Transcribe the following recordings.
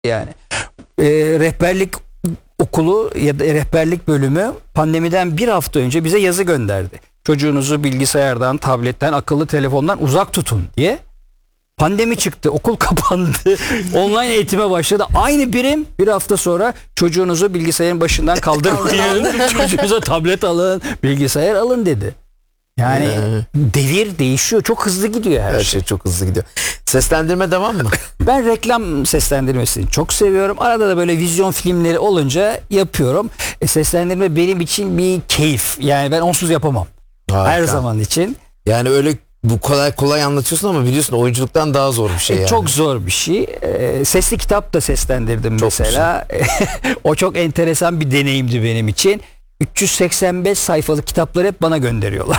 yani. Rehberlik okulu ya da rehberlik bölümü pandemiden bir hafta önce bize yazı gönderdi. Çocuğunuzu bilgisayardan, tabletten, akıllı telefondan uzak tutun diye. Pandemi çıktı, okul kapandı, online eğitime başladı. Aynı birim bir hafta sonra çocuğunuzu bilgisayarın başından kaldırmayın, çocuğunuza tablet alın, bilgisayar alın dedi. Yani devir değişiyor, çok hızlı gidiyor her Her şey. şey çok hızlı gidiyor. Seslendirme devam mı? Ben reklam seslendirmesini çok seviyorum. Arada da böyle vizyon filmleri olunca yapıyorum. Seslendirme benim için bir keyif. Yani ben onsuz yapamam. Harika. Her zaman için. Yani öyle bu kolay anlatıyorsun ama biliyorsun oyunculuktan daha zor bir şey yani. Çok zor bir şey. Sesli kitap da seslendirdim çok mesela. O çok enteresan bir deneyimdi benim için. 385 sayfalık kitapları hep bana gönderiyorlar.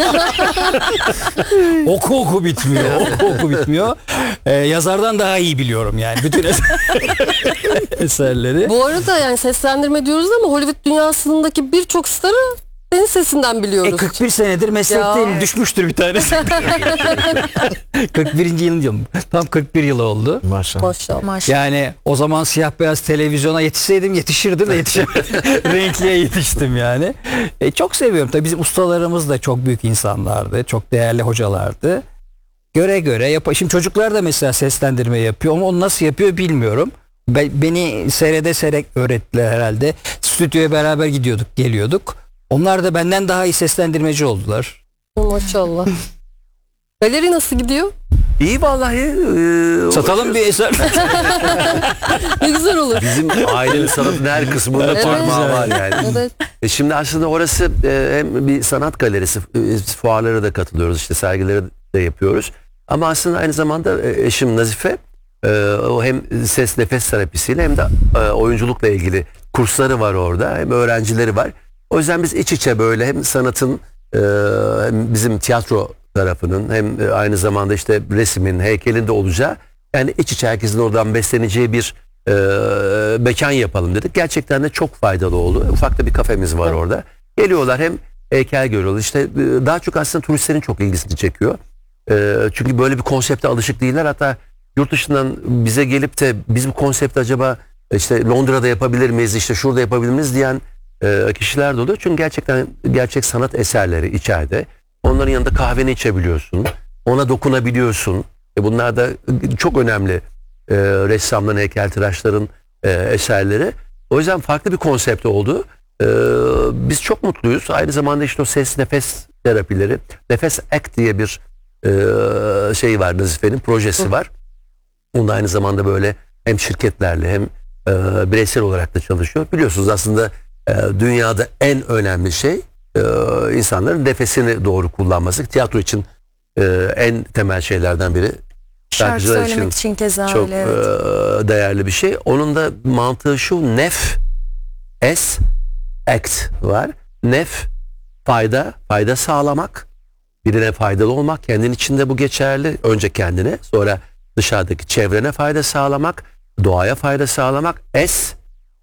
oku bitmiyor. Yazardan daha iyi biliyorum yani bütün eserleri. Bu arada yani seslendirme diyoruz ama Hollywood dünyasındaki birçok starı senin sesinden biliyoruz. 41 senedir meslekteyim. Ya. Düşmüştür bir tanesi. 41. yılım. Tam 41 yıl oldu. Maşallah. Maşallah. Yani o zaman siyah beyaz televizyona yetişseydim yetişirdim de yetişemedim. Renkliye yetiştim yani. Çok seviyorum. Tabii bizim ustalarımız da çok büyük insanlardı. Çok değerli hocalardı. Göre şimdi çocuklar da mesela seslendirme yapıyor ama onu nasıl yapıyor bilmiyorum. Beni seyrederek öğrettiler herhalde. Stüdyoya beraber gidiyorduk, geliyorduk. Onlar da benden daha iyi seslendirmeci oldular. Maşallah. Galeri nasıl gidiyor? İyi vallahi. Satalım bir eser. Ne güzel olur. Bizim ailenin sanatın her kısmında Evet. parmağı var yani. Evet. Şimdi aslında orası hem bir sanat galerisi, fuarlara da katılıyoruz, işte sergileri de yapıyoruz. Ama aslında aynı zamanda eşim Nazife o hem ses nefes terapisiyle hem de oyunculukla ilgili kursları var orada, hem öğrencileri var. O yüzden biz iç içe böyle hem sanatın hem bizim tiyatro tarafının hem aynı zamanda işte resmin, heykelin de olacağı, yani iç içe herkesin oradan besleneceği bir mekan yapalım dedik. Gerçekten de çok faydalı oldu. Ufak da bir kafemiz var orada. Geliyorlar, hem heykel görüyorlar. İşte daha çok aslında turistlerin çok ilgisini çekiyor. Çünkü böyle bir konsepte alışık değiller. Hatta yurt dışından bize gelip de biz bu konsepti acaba işte Londra'da yapabilir miyiz, işte şurada yapabilir miyiz diyen kişiler de oluyor. Çünkü gerçekten gerçek sanat eserleri içeride. Onların yanında kahveni içebiliyorsun. Ona dokunabiliyorsun. Bunlar da çok önemli ressamların, heykeltıraşların eserleri. O yüzden farklı bir konsept oldu. Biz çok mutluyuz. Aynı zamanda işte o ses nefes terapileri, Nefes Act diye bir şey var, Nazife'nin projesi var. Onda aynı zamanda böyle hem şirketlerle hem bireysel olarak da çalışıyor. Biliyorsunuz aslında dünyada en önemli şey insanların nefesini doğru kullanması. Tiyatro için en temel şeylerden biri. Şarkı söylemek için keza çok öyle, evet. Değerli bir şey. Onun da mantığı şu: nef, es, act var. Nef, fayda sağlamak, birine faydalı olmak, kendin içinde bu geçerli. Önce kendine, sonra dışarıdaki çevrene fayda sağlamak, doğaya fayda sağlamak. Es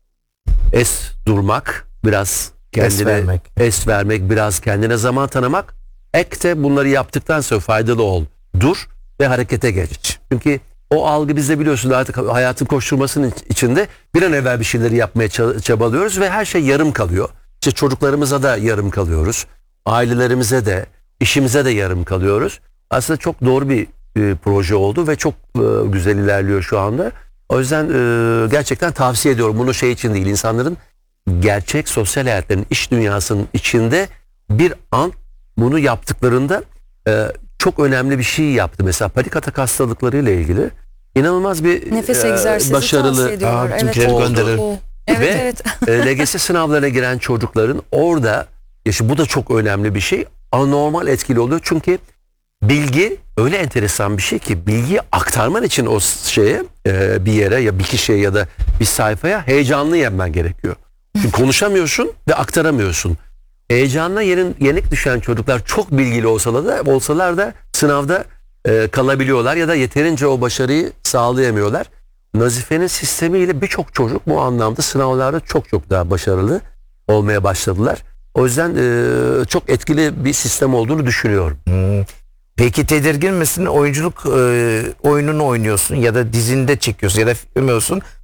durmak, biraz kendine es vermek, biraz kendine zaman tanımak. Ek de bunları yaptıktan sonra faydalı ol, dur ve harekete geç. Çünkü o algı bizde, biliyorsun, artık hayatın koşturmasının içinde bir an evvel bir şeyleri yapmaya çabalıyoruz ve her şey yarım kalıyor. İşte çocuklarımıza da yarım kalıyoruz. Ailelerimize de, işimize de yarım kalıyoruz. Aslında çok doğru bir proje oldu ve çok güzel ilerliyor şu anda. O yüzden gerçekten tavsiye ediyorum. Bunu şey için değil, insanların gerçek sosyal hayatlarının, iş dünyasının içinde bir an bunu yaptıklarında çok önemli bir şey yaptı. Mesela panik atak hastalıklarıyla ilgili inanılmaz bir Nefes egzersizi başarılı tavsiye ediyorlar. Evet. gönderir. Evet. LGS sınavlarına giren çocukların orada, işte bu da çok önemli bir şey, anormal etkili oluyor. Çünkü bilgi öyle enteresan bir şey ki, bilgiyi aktarman için o şeye, bir yere ya bir kişiye ya da bir sayfaya heyecanlı yenmen gerekiyor. Çünkü konuşamıyorsun ve aktaramıyorsun. Heyecanla yenik düşen çocuklar çok bilgili olsalar da sınavda kalabiliyorlar ya da yeterince o başarıyı sağlayamıyorlar. Nazife'nin sistemiyle birçok çocuk bu anlamda sınavlarda çok daha başarılı olmaya başladılar. O yüzden çok etkili bir sistem olduğunu düşünüyorum. Peki tedirgin misin? Oyunculuk oyununu oynuyorsun ya da dizinde çekiyorsun ya da film oynuyorsun.